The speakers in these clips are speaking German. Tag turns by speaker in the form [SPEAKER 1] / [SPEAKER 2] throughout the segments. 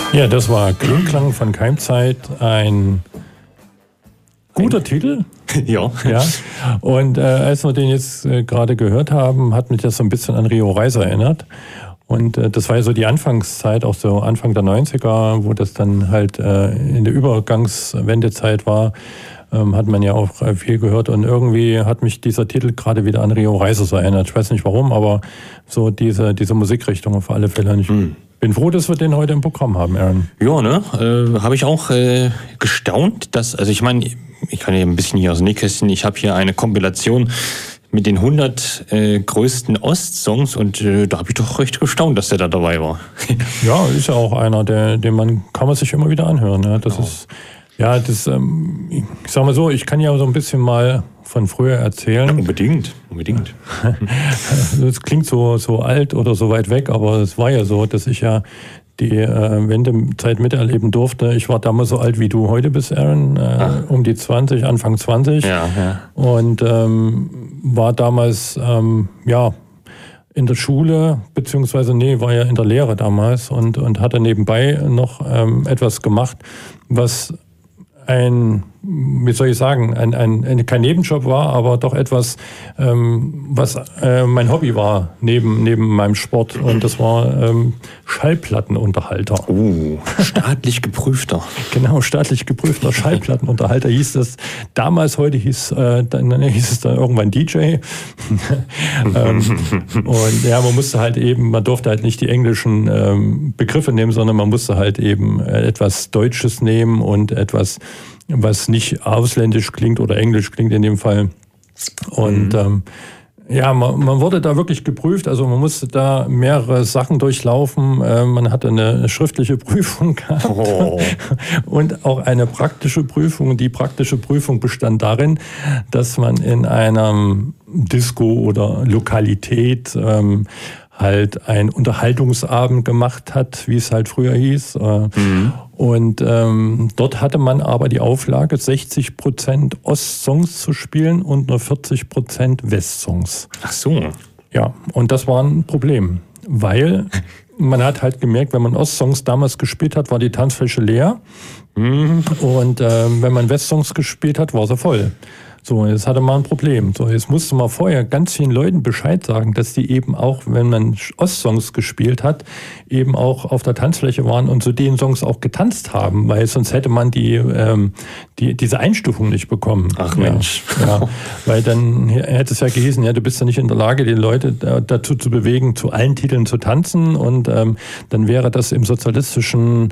[SPEAKER 1] Ja, das war Klingklang von Keimzeit, ein guter Titel.
[SPEAKER 2] Ja.
[SPEAKER 1] Ja. Und als wir den jetzt gerade gehört haben, hat mich das so ein bisschen an Rio Reiser erinnert. Und das war ja so die Anfangszeit, auch so Anfang der 90er, wo das dann halt in der Übergangswendezeit war, hat man ja auch viel gehört. Und irgendwie hat mich dieser Titel gerade wieder an Rio Reiser so erinnert. Ich weiß nicht warum, aber so diese Musikrichtung auf alle Fälle. Und ich bin froh, dass wir den heute im Programm haben, Aaron.
[SPEAKER 2] Ja, ne? Habe ich auch gestaunt, dass, also ich meine, ich kann ja ein bisschen hier aus dem Nähkästchen, ich habe hier eine Kompilation mit den 100 größten Ostsongs und da habe ich doch recht gestaunt, dass der da dabei war.
[SPEAKER 1] Ja, ist ja auch einer, den kann man sich immer wieder anhören. Ne? Das ist, ja, das, ich sag mal so, ich kann ja so ein bisschen mal von früher erzählen.
[SPEAKER 2] Ja, unbedingt.
[SPEAKER 1] Das klingt so alt oder so weit weg, aber es war ja so, dass ich ja die Wendezeit miterleben durfte. Ich war damals so alt, wie du heute bist, Aaron, um die 20, Anfang 20.
[SPEAKER 2] Ja.
[SPEAKER 1] Und war damals, in der Schule, beziehungsweise, war ja in der Lehre damals und hatte nebenbei noch etwas gemacht, was kein Nebenjob war, aber doch etwas, was mein Hobby war, neben meinem Sport. Und das war Schallplattenunterhalter.
[SPEAKER 2] Staatlich geprüfter.
[SPEAKER 1] Genau, staatlich geprüfter Schallplattenunterhalter hieß das. Damals, heute hieß es dann irgendwann DJ. Und ja, man durfte halt nicht die englischen Begriffe nehmen, sondern man musste halt eben etwas Deutsches nehmen und etwas, was nicht ausländisch klingt oder englisch klingt in dem Fall. Und man wurde da wirklich geprüft, also man musste da mehrere Sachen durchlaufen. Man hatte eine schriftliche Prüfung gehabt und auch eine praktische Prüfung. Die praktische Prüfung bestand darin, dass man in einem Disco oder Lokalität halt einen Unterhaltungsabend gemacht hat, wie es halt früher hieß. Und dort hatte man aber die Auflage, 60% Ostsongs zu spielen und nur 40% Westsongs.
[SPEAKER 2] Ach so.
[SPEAKER 1] Ja, und das war ein Problem, weil man hat halt gemerkt, wenn man Ostsongs damals gespielt hat, war die Tanzfläche leer. Und wenn man Westsongs gespielt hat, war sie voll. So, jetzt hatte man ein Problem. So, jetzt musste man vorher ganz vielen Leuten Bescheid sagen, dass die eben auch, wenn man Ostsongs gespielt hat, eben auch auf der Tanzfläche waren und zu den Songs auch getanzt haben, weil sonst hätte man diese Einstufung nicht bekommen.
[SPEAKER 2] Ach Mensch.
[SPEAKER 1] Ja, weil dann hätte es ja gehießen, ja, du bist ja nicht in der Lage, die Leute dazu zu bewegen, zu allen Titeln zu tanzen, und dann wäre das im sozialistischen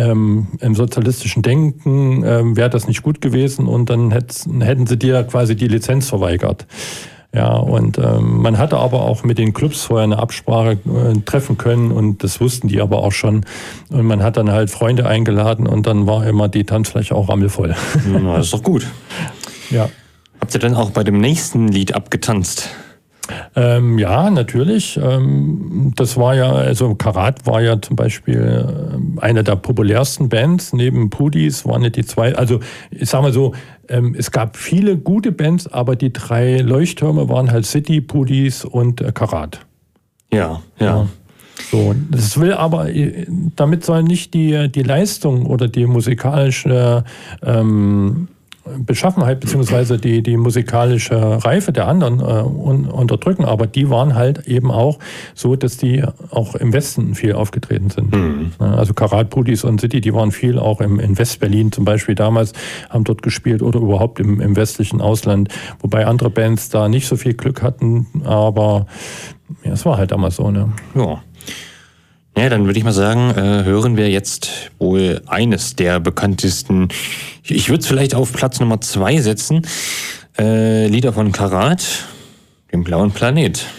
[SPEAKER 1] Denken wäre das nicht gut gewesen, und dann hätten sie dir quasi die Lizenz verweigert. Ja, und man hatte aber auch mit den Clubs vorher eine Absprache treffen können, und das wussten die aber auch schon. Und man hat dann halt Freunde eingeladen, und dann war immer die Tanzfläche auch rammelvoll.
[SPEAKER 2] Na, das ist doch gut.
[SPEAKER 1] Ja.
[SPEAKER 2] Habt ihr dann auch bei dem nächsten Lied abgetanzt?
[SPEAKER 1] Ja, natürlich. Das war ja, also Karat war ja zum Beispiel eine der populärsten Bands. Neben Pudis waren ja die zwei, also ich sag mal so, es gab viele gute Bands, aber die drei Leuchttürme waren halt City, Pudis und Karat.
[SPEAKER 2] Ja.
[SPEAKER 1] So, das will aber, damit soll nicht die Leistung oder die musikalische Beschaffenheit beziehungsweise die musikalische Reife der anderen unterdrücken, aber die waren halt eben auch so, dass die auch im Westen viel aufgetreten sind. Also Karat, Pudis und City, die waren viel auch in West-Berlin zum Beispiel damals, haben dort gespielt, oder überhaupt im westlichen Ausland, wobei andere Bands da nicht so viel Glück hatten, aber ja, es war halt damals so, ne?
[SPEAKER 2] Ja. Ja, dann würde ich mal sagen, hören wir jetzt wohl eines der bekanntesten, ich würde es vielleicht auf Platz Nummer 2 setzen, Lieder von Karat, dem Blauen Planet.